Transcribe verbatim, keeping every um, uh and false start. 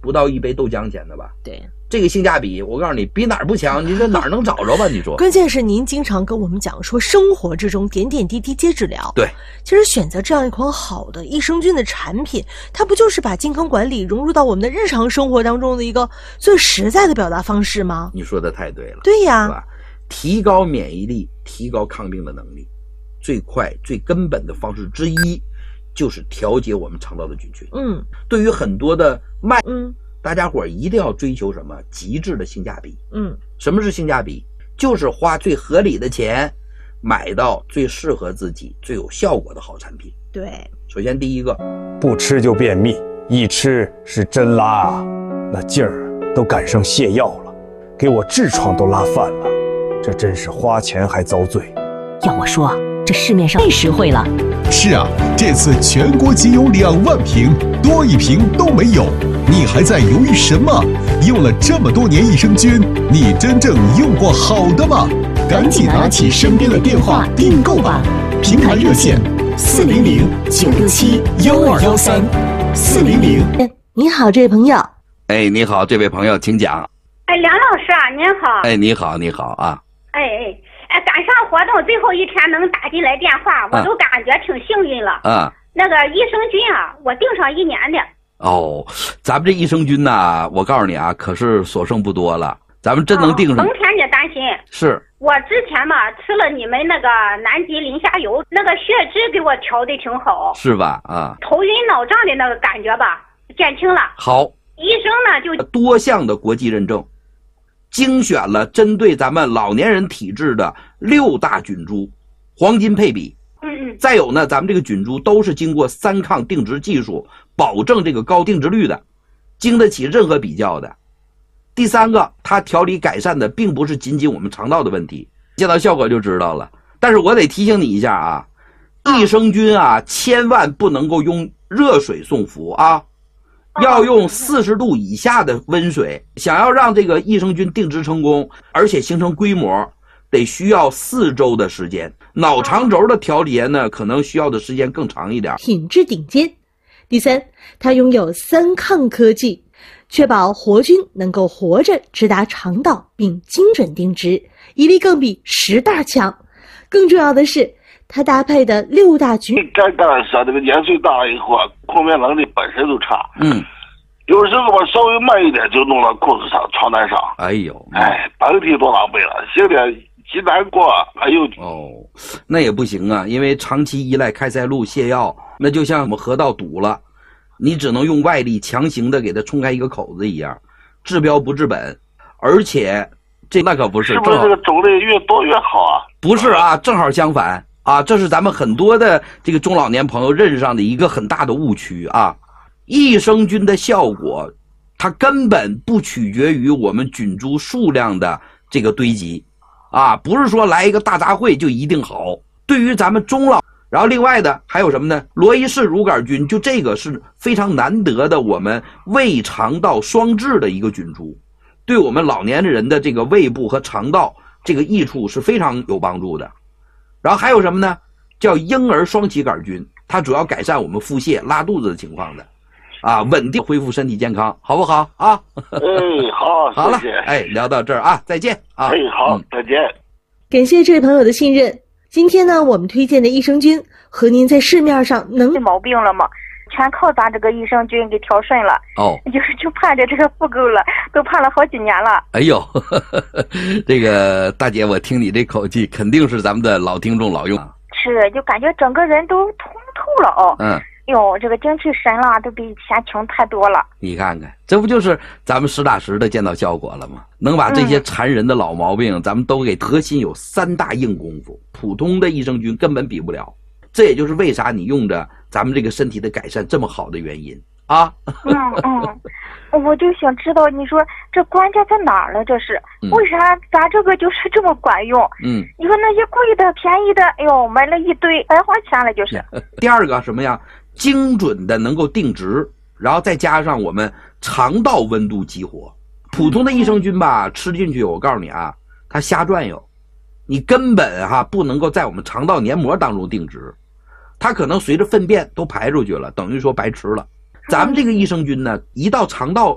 不到一杯豆浆钱的吧？ 对。 这个性价比，我告诉你，比哪儿不强？你这哪儿能找着吧？你说， 关键是您经常跟我们讲说，生活之中点点滴滴皆治疗。 对， 其实选择这样一款好的益生菌的产品，它不就是把健康管理融入到我们的日常生活当中的一个最实在的表达方式吗？ 你说的太对了。 对呀， 是吧？提高免疫力，提高抗病的能力，最快最根本的方式之一，就是调节我们肠道的菌群。 嗯， 对于很多的脉， 嗯。 大家伙一定要追求什么？极致的性价比。 嗯， 什么是性价比？就是花最合理的钱，买到最适合自己、最有效果的好产品。 对， 首先第一个， 不吃就便秘，一吃是真拉啊，那劲儿都赶上泻药了，给我痔疮都拉犯了，这真是花钱还遭罪。 要我说，这市面上太实惠了。 是啊，这次全国仅有两万瓶，多一瓶都没有。你还在犹豫什么？用了这么多年益生菌，你真正用过好的吗？赶紧拿起身边的电话订购吧！平台热线：四零零九六七幺二幺三，四零零。 你好，这位朋友。 哎，你好，这位朋友，请讲。 哎，梁老师啊，您好。 哎，你好，你好啊。 哎哎哎，赶上活动最后一天能打进来电话，我都感觉挺幸运了。 啊。 那个益生菌啊，我订上一年的。 哦，咱们这益生菌呐，我告诉你啊，可是所剩不多了。咱们真能订上。 甭添你担心。 是。 我之前嘛吃了你们那个南极磷虾油，那个血脂给我调的挺好。 是吧？啊。 头晕脑胀的那个感觉吧，减轻了。 好。 医生呢就多项的国际认证，精选了针对咱们老年人体质的六大菌株，黄金配比。 嗯嗯。 再有呢，咱们这个菌株都是经过三抗定植技术，保证这个高定植率的，经得起任何比较的。第三个，它调理改善的并不是仅仅我们肠道的问题，见到效果就知道了。但是我得提醒你一下啊，益生菌啊，千万不能够用热水送服啊，要用四十度以下的温水。想要让这个益生菌定植成功，而且形成规模，得需要四周的时间。脑肠轴的调节呢，可能需要的时间更长一点。 品质顶尖。第三，它拥有三抗科技，确保活菌能够活着直达肠道并精准定植，一粒更比十袋强。更重要的是，它搭配的六大菌。 咱刚才说这个年岁大了以后啊，抗病能力本身就差。 嗯。 有时候吧，稍微慢一点就弄到裤子上、床单上。 哎呦， 哎，本体多狼狈了，现在极难过。哎呦， 哦，那也不行啊，因为长期依赖开塞露、泻药，那就像我们河道堵了，你只能用外力强行的给它冲开一个口子一样，治标不治本。而且这那可不是， 是不是这个种类越多越好啊？ 不是啊，正好相反啊，这是咱们很多的这个中老年朋友认识上的一个很大的误区啊。益生菌的效果，它根本不取决于我们菌株数量的这个堆积，啊，不是说来一个大杂烩就一定好。对于咱们中老，然后另外的还有什么呢？罗伊氏乳杆菌，就这个是非常难得的我们胃肠道双治的一个菌株，对我们老年人的这个胃部和肠道这个益处是非常有帮助的。然后还有什么呢？叫婴儿双歧杆菌，它主要改善我们腹泻、拉肚子的情况的。啊，稳定恢复身体健康，好不好啊？ 哎，好， 好了，哎，聊到这儿啊，再见啊！ 哎，好，嗯、再见。 感谢这位朋友的信任。今天呢，我们推荐的益生菌和您在市面上能毛病了吗？全靠咱这个益生菌给调顺了。 哦， 就是就盼着这个复购了，都盼了好几年了。 哎呦，呵呵这个大姐，我听你这口气，肯定是咱们的老听众老用啊。 是，就感觉整个人都通透了哦。 嗯。 哟，这个精气神啦，都比以前强太多了。 你看看，这不就是咱们实打实的见到效果了吗？能把这些缠人的老毛病，嗯、咱们都给核心有三大硬功夫，普通的益生菌根本比不了。这也就是为啥你用着咱们这个身体的改善这么好的原因啊。 嗯嗯，我就想知道，你说这关键在哪儿了？这是、嗯、为啥咱这个就是这么管用？ 嗯， 你说那些贵的、便宜的，哎呦，买了一堆，白花钱了，就是。 第二个什么呀？精准的能够定植，然后再加上我们肠道温度激活。普通的益生菌吧，吃进去我告诉你啊，它瞎转悠，你根本哈不能够在我们肠道黏膜当中定植，它可能随着粪便都排出去了，等于说白吃了。咱们这个益生菌呢，一到肠道